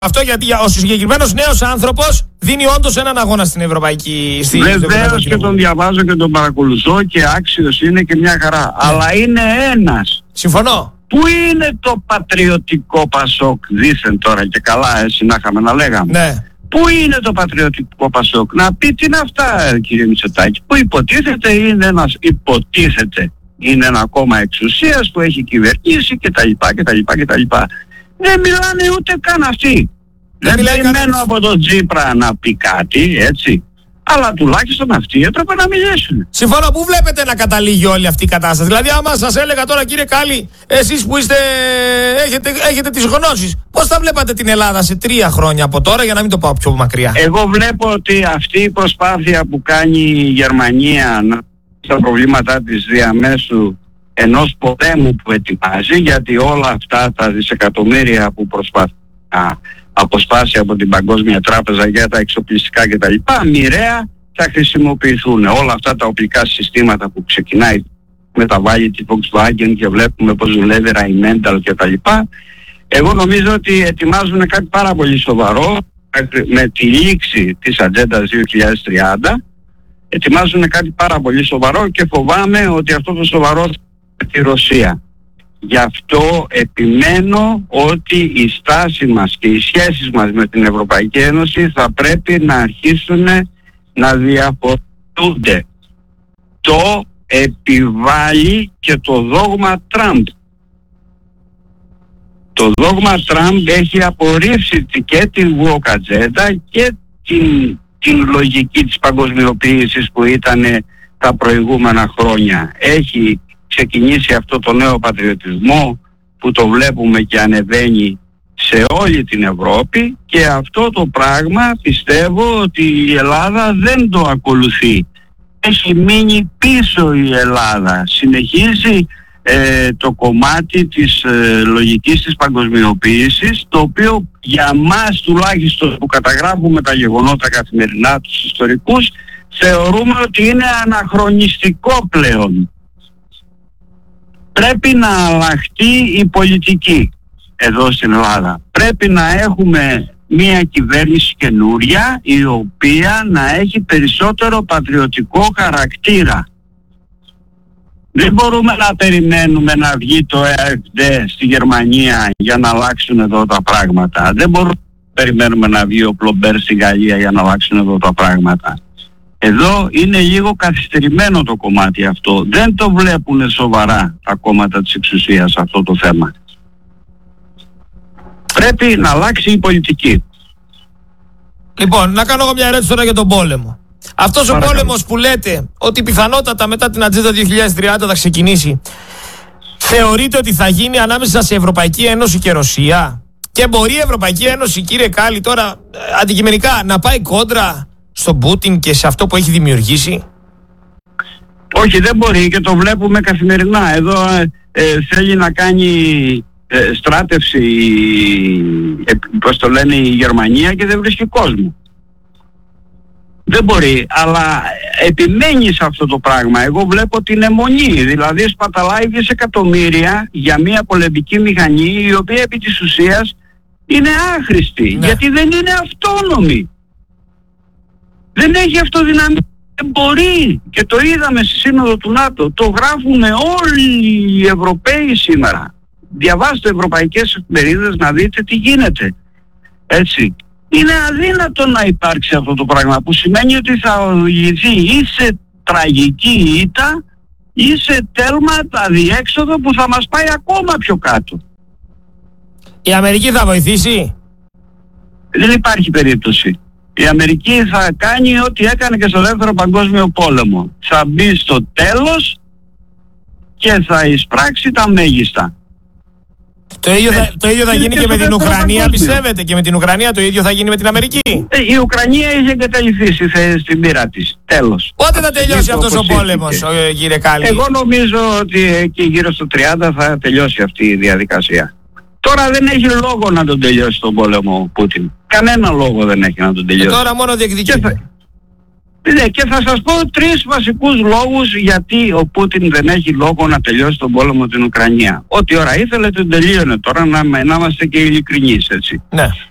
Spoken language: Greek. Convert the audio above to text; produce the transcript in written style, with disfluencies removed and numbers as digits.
Αυτό γιατί ο συγκεκριμένος νέος άνθρωπος δίνει όντως έναν αγώνα στην Ευρωπαϊκή. Βεβαίως και τον διαβάζω και τον παρακολουθώ και άξιος είναι και μια χαρά. Ναι. Αλλά είναι ένας. Συμφωνώ. Πού είναι το πατριωτικό Πασόκ δήθεν τώρα και καλά έτσι να είχαμε να λέγαμε. Ναι. Πού είναι το πατριωτικό Πασόκ? Να πει τι είναι αυτά κύριε Μητσοτάκη. Που υποτίθεται είναι ένα κόμμα εξουσίας που έχει κυβερνήσει κτλ. Δεν μιλάνε ούτε καν αυτοί. Δεν περιμένω από τον Τσίπρα να πει κάτι, έτσι. Αλλά τουλάχιστον αυτοί έπρεπε να μιλήσουν. Συμφωνώ. Πού βλέπετε να καταλήγει όλη αυτή η κατάσταση? Δηλαδή, άμα σας έλεγα τώρα, κύριε Κάλλη, εσείς που έχετε τις γνώσεις, πώς θα βλέπατε την Ελλάδα σε 3 χρόνια από τώρα, για να μην το πάω πιο μακριά? Εγώ βλέπω ότι αυτή η προσπάθεια που κάνει η Γερμανία στα προβλήματά της διαμέσου ενός πολέμου που ετοιμάζει, γιατί όλα αυτά τα δισεκατομμύρια που προσπαθεί να αποσπάσει από την Παγκόσμια Τράπεζα για τα εξοπλιστικά κτλ. Μοιραία θα χρησιμοποιηθούν. Όλα αυτά τα οπλικά συστήματα που ξεκινάει με τα βάλη της Volkswagen και βλέπουμε πώς δουλεύει Rheinmetall κτλ. Εγώ νομίζω ότι ετοιμάζουν κάτι πάρα πολύ σοβαρό με τη λήξη της Ατζέντας 2030. Ετοιμάζουν κάτι πάρα πολύ σοβαρό και φοβάμαι ότι αυτό το σοβαρό θα είναι τη Ρωσία. Γι' αυτό επιμένω ότι η στάση μας και οι σχέσεις μας με την Ευρωπαϊκή Ένωση θα πρέπει να αρχίσουν να διαφοροποιούνται. Το επιβάλλει και το δόγμα Τραμπ. Το δόγμα Τραμπ έχει απορρίψει και την woke ατζέντα και την λογική της παγκοσμιοποίησης που ήταν τα προηγούμενα χρόνια. Έχει ξεκινήσει αυτό το νέο πατριωτισμό που το βλέπουμε και ανεβαίνει σε όλη την Ευρώπη, και αυτό το πράγμα πιστεύω ότι η Ελλάδα δεν το ακολουθεί. Έχει μείνει πίσω η Ελλάδα. Συνεχίζει το κομμάτι της λογικής της παγκοσμιοποίησης, το οποίο για μας τουλάχιστον που καταγράφουμε τα γεγονότα καθημερινά, τους ιστορικούς, θεωρούμε ότι είναι αναχρονιστικό πλέον. Πρέπει να αλλάχτεί η πολιτική εδώ στην Ελλάδα. Πρέπει να έχουμε μια κυβέρνηση καινούρια, η οποία να έχει περισσότερο πατριωτικό χαρακτήρα. Δεν μπορούμε να περιμένουμε να βγει το AfD στη Γερμανία για να αλλάξουν εδώ τα πράγματα. Δεν μπορούμε να περιμένουμε να βγει ο Πλομπέρ στη Γαλλία για να αλλάξουν εδώ τα πράγματα. Εδώ είναι λίγο καθυστερημένο το κομμάτι αυτό. Δεν το βλέπουν σοβαρά τα κόμματα της εξουσίας αυτό το θέμα. Πρέπει να αλλάξει η πολιτική. Λοιπόν, να κάνω εγώ μια ερώτηση τώρα για τον πόλεμο. Αυτός ο πόλεμος που λέτε ότι πιθανότατα μετά την Ατζέντα 2030 θα ξεκινήσει, θεωρείτε ότι θα γίνει ανάμεσα σε Ευρωπαϊκή Ένωση και Ρωσία? Και μπορεί η Ευρωπαϊκή Ένωση, κύριε Κάλλη, τώρα αντικειμενικά να πάει κόντρα στον Πούτιν και σε αυτό που έχει δημιουργήσει? Όχι, δεν μπορεί, και το βλέπουμε καθημερινά. Εδώ θέλει να κάνει στράτευση, πώς το λένε, η Γερμανία, και δεν βρίσκει κόσμο. Δεν μπορεί, αλλά επιμένει σε αυτό το πράγμα. Εγώ βλέπω την αιμονή, δηλαδή σπαταλάει δισεκατομμύρια για μια πολεμική μηχανή η οποία επί της ουσίας είναι άχρηστη, γιατί δεν είναι αυτόνομη. Δεν έχει αυτοδυναμία. Δεν μπορεί. Και το είδαμε στη Σύνοδο του ΝΑΤΟ. Το γράφουν όλοι οι Ευρωπαίοι σήμερα. Διαβάστε ευρωπαϊκές εφημερίδες να δείτε τι γίνεται. Έτσι. Είναι αδύνατο να υπάρξει αυτό το πράγμα, που σημαίνει ότι θα οδηγηθεί ή σε τραγική ήττα ή σε τέλμα αδιέξοδο που θα μας πάει ακόμα πιο κάτω. Η Αμερική θα βοηθήσει? Δεν υπάρχει περίπτωση. Η Αμερική θα κάνει ό,τι έκανε και στο δεύτερο παγκόσμιο πόλεμο. Θα μπει στο τέλος και θα εισπράξει τα μέγιστα. Το ίδιο θα γίνει και με την Ουκρανία, πιστεύετε? Και με την Ουκρανία το ίδιο θα γίνει με την Αμερική? Η Ουκρανία έχει εγκαταλειφθεί στην πείρα της. Τέλος. Πότε θα τελειώσει αυτός ο πόλεμος, κύριε Κάλλη? Εγώ νομίζω ότι εκεί γύρω στο 30 θα τελειώσει αυτή η διαδικασία. Τώρα δεν έχει λόγο να τον τελειώσει τον πόλεμο ο Πούτιν. Κανένα λόγο δεν έχει να τον τελειώσει. Τώρα μόνο διεκδικεί. Και θα σας πω 3 βασικούς λόγους γιατί ο Πούτιν δεν έχει λόγο να τελειώσει τον πόλεμο στην Ουκρανία. Ό,τι ώρα ήθελε τον τελείωνε. Τώρα να είμαστε και ειλικρινείς, έτσι. Ναι.